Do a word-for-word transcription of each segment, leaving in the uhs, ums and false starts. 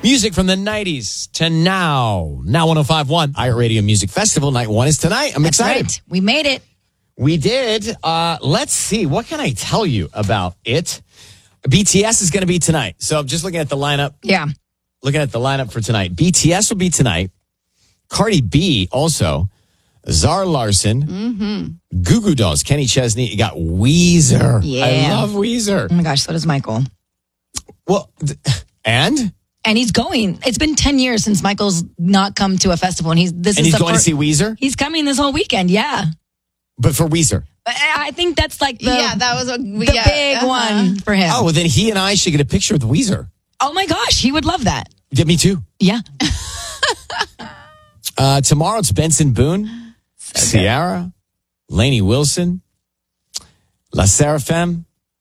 Music from the nineties to now. Now one oh five point one. iHeartRadio Music Festival. Night one is tonight. I'm That's excited. Right. We made it. We did. Uh, let's see. What can I tell you about it? B T S is going to be tonight. So I'm just looking at the lineup. Yeah. Looking at the lineup for tonight. B T S will be tonight. Cardi B also. Zara Larson. Mm-hmm. Goo Goo Dolls. Kenny Chesney. You got Weezer. Yeah. I love Weezer. Oh my gosh, so does Michael. Well, th- and? And he's going. It's been ten years since Michael's not come to a festival. And he's this And is he's the going fir- to see Weezer? He's coming this whole weekend, yeah. But for Weezer. But I think that's like the, yeah, that was a, the yeah, big uh-huh. one for him. Oh, well, then he and I should get a picture with Weezer. Oh my gosh, he would love that. Get me too. Yeah. uh, tomorrow it's Benson Boone, so Ciara, Lainey Wilson, La Seraphim,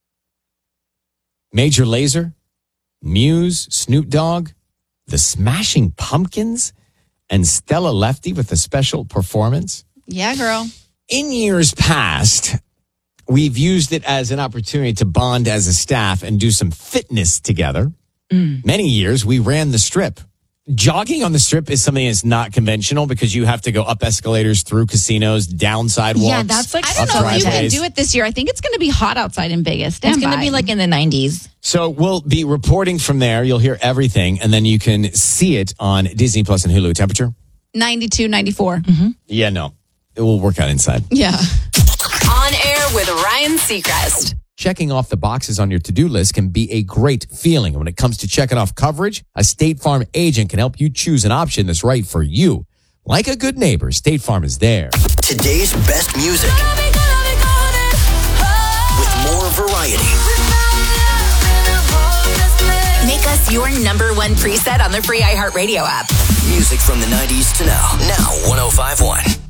Major Lazer, Muse, Snoop Dogg, The Smashing Pumpkins, and Stella Lefty with a special performance. Yeah, girl. In years past, we've used it as an opportunity to bond as a staff and do some fitness together. Mm. Many years, we ran the Strip. Jogging on the Strip is something that's not conventional because you have to go up escalators, through casinos, down sidewalks. Yeah, that's like I don't know if you can driveways. do it this year. I think it's going to be hot outside in Vegas. Stand It's going to by. be like in the nineties. So we'll be reporting from there. You'll hear everything, and then you can see it on Disney Plus and Hulu. Temperature? ninety-two, ninety-four. Mm-hmm. Yeah, no. It will work out inside. Yeah. On air with Ryan Seacrest. Checking off the boxes on your to-do list can be a great feeling. And when it comes to checking off coverage, a State Farm agent can help you choose an option that's right for you. Like a good neighbor, State Farm is there. Today's best music with more variety. Make us your number one preset on the free iHeartRadio app. Music from the nineties to now. Now one oh five point one.